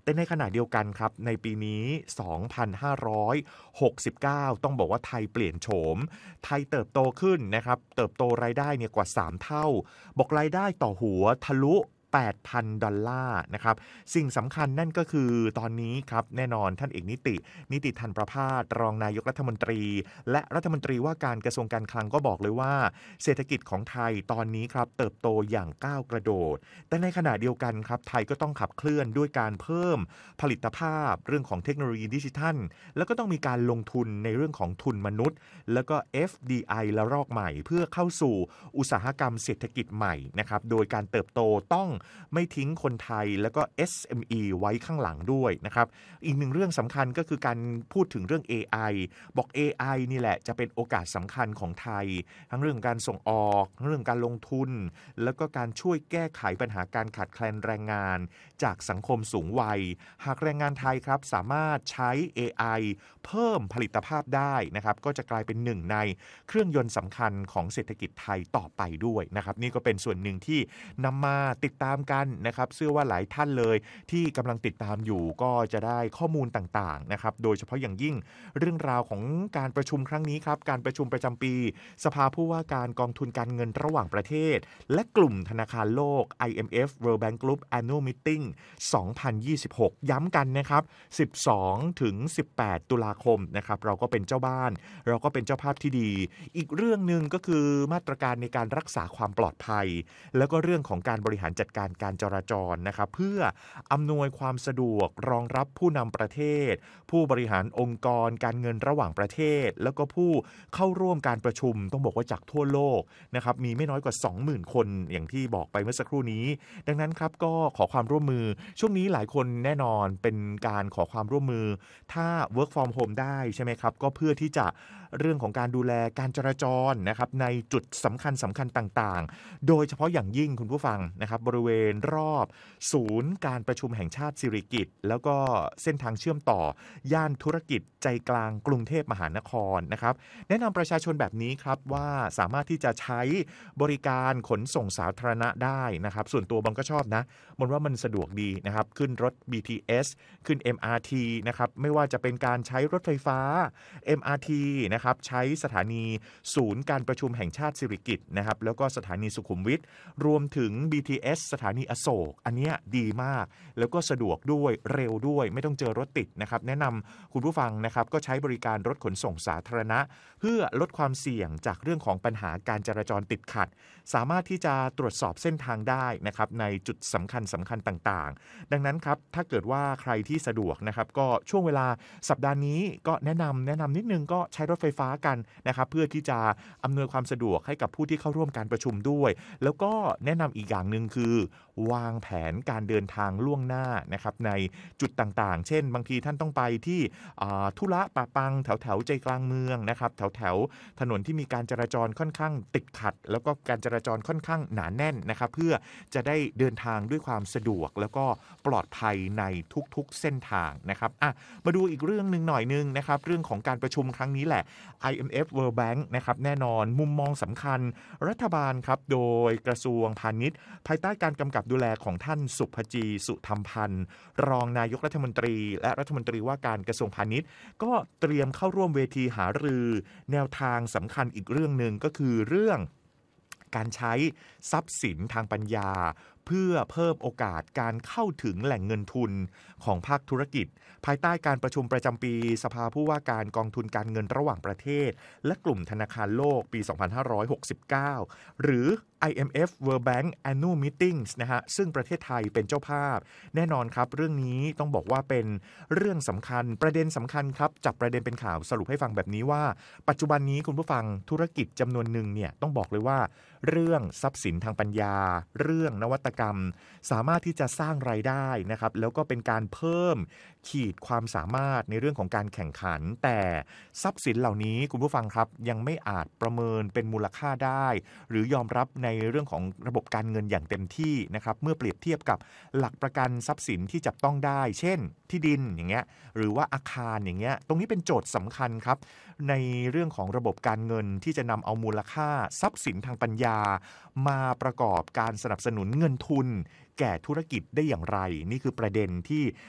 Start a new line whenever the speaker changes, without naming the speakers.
แต่ในขณะเดียวกันครับในปีนี้2569ต้องบอกว่าไทยเปลี่ยนโฉมไทยเติบโตขึ้นนะครับเติบโตรายได้เนี่ยกว่า3เท่าบอกรายได้ต่อหัวทะลุ$8,000นะครับสิ่งสำคัญนั่นก็คือตอนนี้ครับแน่นอนท่านเอกนิติธันประภาสรองนายกรัฐมนตรีและรัฐมนตรีว่าการกระทรวงการคลังก็บอกเลยว่าเศรษฐกิจของไทยตอนนี้ครับเติบโตอย่างก้าวกระโดดแต่ในขณะเดียวกันครับไทยก็ต้องขับเคลื่อนด้วยการเพิ่มผลิตภาพเรื่องของเทคโนโลยีดิจิทัลแล้วก็ต้องมีการลงทุนในเรื่องของทุนมนุษย์แล้วก็ FDI ละลอกใหม่เพื่อเข้าสู่อุตสาหกรรมเศรษฐกิจใหม่นะครับโดยการเติบโตต้องไม่ทิ้งคนไทยแล้วก็ SME ไว้ข้างหลังด้วยนะครับอีกหนึ่งเรื่องสำคัญก็คือการพูดถึงเรื่อง AI บอก AI นี่แหละจะเป็นโอกาสสำคัญของไทยทั้งเรื่องการส่งออกเรื่องการลงทุนแล้วก็การช่วยแก้ไขปัญหาการขาดแคลนแรงงานจากสังคมสูงวัยหากแรงงานไทยครับสามารถใช้ AI เพิ่มผลิตภาพได้นะครับก็จะกลายเป็นหนึ่งในเครื่องยนต์สำคัญของเศรษฐกิจไทยต่อไปด้วยนะครับนี่ก็เป็นส่วนหนึ่งที่นำมาติดตามกันนะครับเชื่อว่าหลายท่านเลยที่กำลังติดตามอยู่ก็จะได้ข้อมูลต่างๆนะครับโดยเฉพาะอย่างยิ่งเรื่องราวของการประชุมครั้งนี้ครับการประชุมประจำปีสภาผู้ว่าการกองทุนการเงินระหว่างประเทศและกลุ่มธนาคารโลก IMF World Bank Group Annual Meeting 2026 ย้ำกันนะครับ12ถึง18ตุลาคมนะครับเราก็เป็นเจ้าบ้านเราก็เป็นเจ้าภาพที่ดีอีกเรื่องนึงก็คือมาตรการในการรักษาความปลอดภัยแล้วก็เรื่องของการบริหารจัดการการจราจรนะครับเพื่ออำนวยความสะดวกรองรับผู้นำประเทศผู้บริหารองค์กรการเงินระหว่างประเทศแล้วก็ผู้เข้าร่วมการประชุมต้องบอกว่าจากทั่วโลกนะครับมีไม่น้อยกว่า 20,000 คนอย่างที่บอกไปเมื่อสักครู่นี้ดังนั้นครับก็ขอความร่วมมือช่วงนี้หลายคนแน่นอนเป็นการขอความร่วมมือถ้า work from home ได้ใช่ไหมครับก็เพื่อที่จะเรื่องของการดูแลการจราจรนะครับในจุดสำคัญต่างๆโดยเฉพาะอย่างยิ่งคุณผู้ฟังนะครับบริเวณรอบศูนย์การประชุมแห่งชาติสิริกิติ์แล้วก็เส้นทางเชื่อมต่อย่านธุรกิจใจกลางกรุงเทพมหานครนะครับแนะนำประชาชนแบบนี้ครับว่าสามารถที่จะใช้บริการขนส่งสาธารณะได้นะครับส่วนตัวบางก็ชอบนะมองว่ามันสะดวกดีนะครับขึ้นรถ BTS ขึ้น MRT นะครับไม่ว่าจะเป็นการใช้รถไฟฟ้า MRT นะครับใช้สถานีศูนย์การประชุมแห่งชาติสิริกิติ์นะครับแล้วก็สถานีสุขุมวิทรวมถึง BTS สถานีอโศกอันนี้ดีมากแล้วก็สะดวกด้วยเร็วด้วยไม่ต้องเจอรถติดนะครับแนะนำคุณผู้ฟังนะครับก็ใช้บริการรถขนส่งสาธารณะเพื่อลดความเสี่ยงจากเรื่องของปัญหาการจราจรติดขัดสามารถที่จะตรวจสอบเส้นทางได้นะครับในจุดสำคัญต่างๆดังนั้นครับถ้าเกิดว่าใครที่สะดวกนะครับก็ช่วงเวลาสัปดาห์นี้ก็แนะนำนิดนึงก็ใช้รถไฟฟ้ากันนะครับเพื่อที่จะอำนวยความสะดวกให้กับผู้ที่เข้าร่วมการประชุมด้วยแล้วก็แนะนำอีกอย่างนึงคือวางแผนการเดินทางล่วงหน้านะครับในจุดต่างๆเช่นบางทีท่านต้องไปที่ธุระปะปังแถวใจกลางเมืองนะครับแถวถนนที่มีการจราจรค่อนข้างติดขัดแล้วก็การจราจรค่อนข้างหนาแน่นนะครับเพื่อจะได้เดินทางด้วยความสะดวกแล้วก็ปลอดภัยในทุกๆเส้นทางนะครับมาดูอีกเรื่องนึงหน่อยนึงนะครับเรื่องของการประชุมครั้งนี้แหละ IMF World Bank นะครับแน่นอนมุมมองสำคัญรัฐบาลครับโดยกระทรวงพาณิชย์ภายใต้การกำกับดูแลของท่านสุภจีสุธรรมพันธ์รองนายกรัฐมนตรีและรัฐมนตรีว่าการกระทรวงพาณิชย์ก็เตรียมเข้าร่วมเวทีหารือแนวทางสำคัญอีกเรื่องนึงก็คือเรื่องการใช้ทรัพย์สินทางปัญญาเพื่อเพิ่มโอกาสการเข้าถึงแหล่งเงินทุนของภาคธุรกิจภายใต้การประชุมประจำปีสภาผู้ว่าการกองทุนการเงินระหว่างประเทศและกลุ่มธนาคารโลกปี 2569 หรือ IMF World Bank Annual Meetings นะฮะซึ่งประเทศไทยเป็นเจ้าภาพแน่นอนครับเรื่องนี้ต้องบอกว่าเป็นเรื่องสำคัญประเด็นสำคัญครับจับประเด็นเป็นข่าวสรุปให้ฟังแบบนี้ว่าปัจจุบันนี้คุณผู้ฟังธุรกิจจำนวนหนึ่งเนี่ยต้องบอกเลยว่าเรื่องทรัพย์สินทางปัญญาเรื่องนวัตกรรมสามารถที่จะสร้างรายได้นะครับแล้วก็เป็นการเพิ่มขีดความสามารถในเรื่องของการแข่งขันแต่ทรัพย์สินเหล่านี้คุณผู้ฟังครับยังไม่อาจประเมินเป็นมูลค่าได้หรือยอมรับในเรื่องของระบบการเงินอย่างเต็มที่นะครับเมื่อเปรียบเทียบกับหลักประกันทรัพย์สินที่จับต้องได้เช่นที่ดินอย่างเงี้ยหรือว่าอาคารอย่างเงี้ยตรงนี้เป็นโจทย์สำคัญครับในเรื่องของระบบการเงินที่จะนำเอามูลค่าทรัพย์สินทางปัญญามาประกอบการสนับสนุนเงินทุนแก่ธุรกิจได้อย่างไรนี่คือประเด็นที่